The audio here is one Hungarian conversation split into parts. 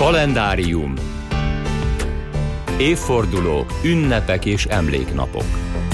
Kalendárium. Évfordulók, ünnepek és emléknapok.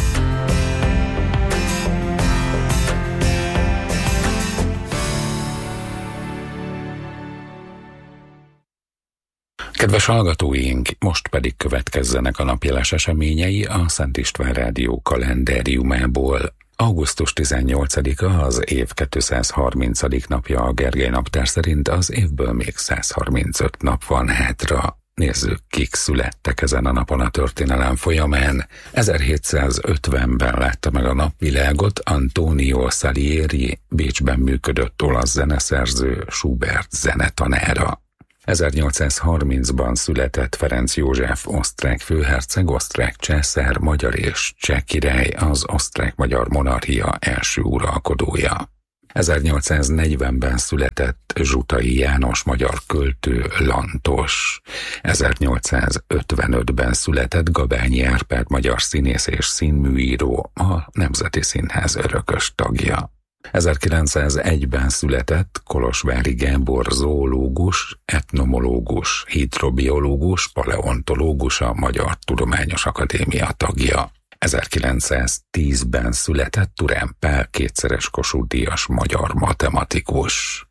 Kedves hallgatóink, most pedig következzenek a napjeles eseményei a Szent István Rádió kalendáriumából. Augusztus 18-a az év 230. napja a Gergely naptár szerint, az évből még 135 nap van hátra. Nézzük, kik születtek ezen a napon a történelem folyamán. 1750-ben látta meg a napvilágot Antonio Salieri, Bécsben működött olasz zeneszerző, Schubert zenetanára. 1830-ban született Ferenc József osztrák főherceg, osztrák császár, magyar és cseh király, az osztrák-magyar monarchia első uralkodója. 1840-ben született Zsutai János, magyar költő, lantos. 1855-ben született Gabányi Árpád, magyar színész és színműíró, a Nemzeti Színház örökös tagja. 1901-ben született Kolozsvári Gábor, zoológus, etnomológus, hidrobiológus, paleontológus, a Magyar Tudományos Akadémia tagja. 1910-ben született Turán Pál, kétszeres Kossuth-díjas magyar matematikus.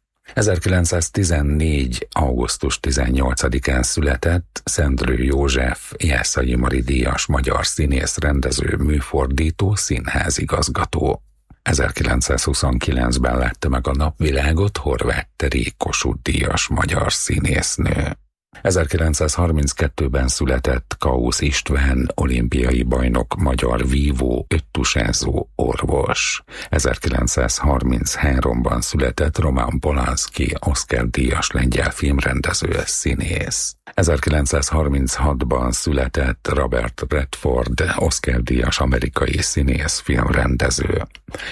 1914. augusztus 18-án született Szendrő József, Jászai Mari díjas magyar színész, rendező, műfordító, színházigazgató. 1929-ben látta meg a napvilágot Horváth Teri, Kossuth-díjas magyar színésznő. 1932-ben született Kausz István, olimpiai bajnok, magyar vívó, öttusázó, orvos. 1933-ban született Roman Polanski, Oscar-díjas lengyel filmrendező, színész. 1936-ban született Robert Redford, Oscar-díjas amerikai színész, filmrendező.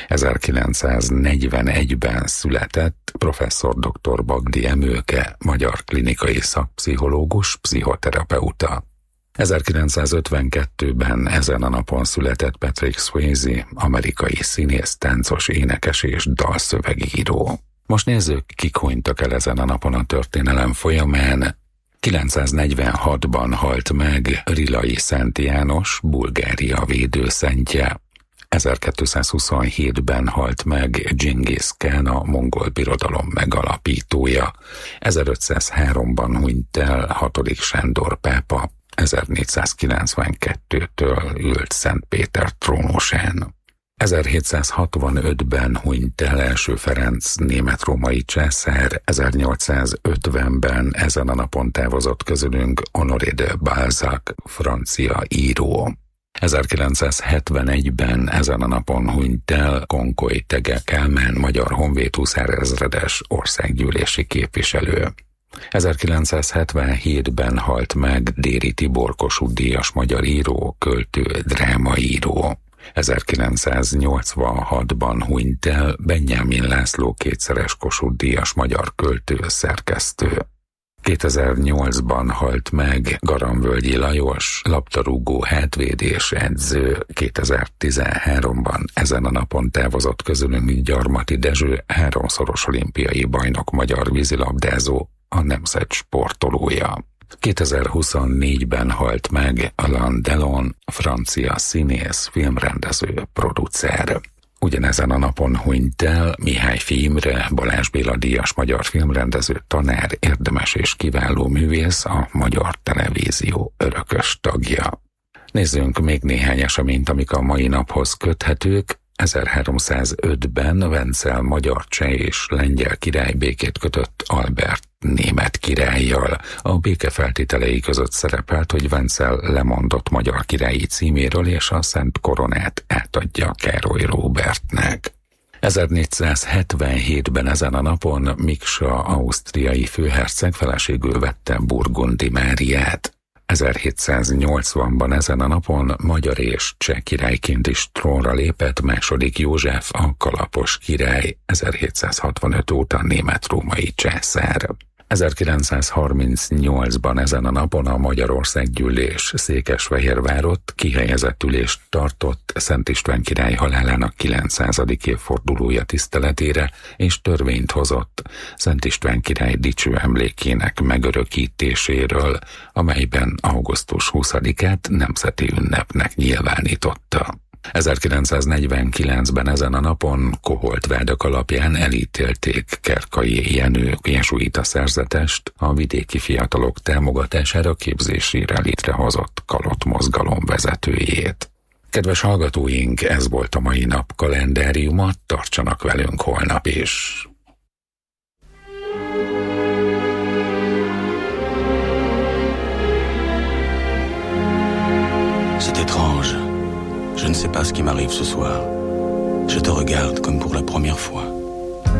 1941-ben született professzor dr. Bagdi Emőke, magyar klinikai szakpszichológus, pszichoterapeuta. 1952-ben ezen a napon született Patrick Swayze, amerikai színész, táncos, énekes és dalszövegíró. Most nézzük, kik hunytak el ezen a napon a történelem folyamán. 946-ban halt meg Rilai Szent János, Bulgária védőszentje. 1227-ben halt meg Dzsingisz Kán, a mongol birodalom megalapítója. 1503-ban hunyt el 6. Sándor pápa, 1492-től ült Szent Péter trónusán. 1765-ben hunyt el első Ferenc német-római császár, 1850-ben ezen a napon távozott közülünk Honoré de Balzac, francia író. 1971-ben ezen a napon hunyt el Konkoly Tege Kálmán, magyar honvéd huszárezredes, országgyűlési képviselő. 1977-ben halt meg Déri Tibor, Kossuth-díjas magyar író, költő, drámaíró. 1986-ban hunyt el Benyámin László, kétszeres Kossuth-díjas magyar költő, szerkesztő. 2008-ban halt meg Garamvölgyi Lajos, labdarúgó, hátvéd és edző. 2013-ban ezen a napon távozott közülünk Gyarmati Dezső, 3-szoros olimpiai bajnok, magyar vízilabdázó, a nemzet sportolója. 2024-ben halt meg Alain Delon, francia színész, filmrendező, producer. Ugyanezen a napon hunyt el Mihály Imre, Balázs Béla díjas magyar filmrendező, tanár, érdemes és kiváló művész, a Magyar Televízió örökös tagja. Nézzünk még néhány eseményt, amik a mai naphoz köthetők. 1305-ben Vencel magyar, cseh és lengyel király békét kötött Albert német királlyal. A béke feltételei között szerepelt, hogy Vencel lemondott magyar királyi címéről, és a szent koronát átadja Károly Róbertnek. 1477-ben ezen a napon Miksa ausztriai főherceg feleségül vette Burgundi Máriát. 1780-ban ezen a napon magyar és cseh királyként is trónra lépett második József, a kalapos király, 1765 óta német-római császár. 1938-ban ezen a napon a Magyarországgyűlés Székesfehérvárott kihelyezett ülést tartott Szent István király halálának 900. évfordulója tiszteletére, és törvényt hozott Szent István király dicső emlékének megörökítéséről, amelyben augusztus 20-át nemzeti ünnepnek nyilvánította. 1949-ben ezen a napon koholt vádak alapján elítélték Kerkai Jenő jezsuita szerzetest a vidéki fiatalok támogatására képzésére létrehozott Kalott mozgalom vezetőjét. Kedves hallgatóink, ez volt a mai nap kalendáriuma, tartsanak velünk holnap is! C'est étrange. Je ne sais pas ce qui m'arrive ce soir. Je te regarde comme pour la première fois.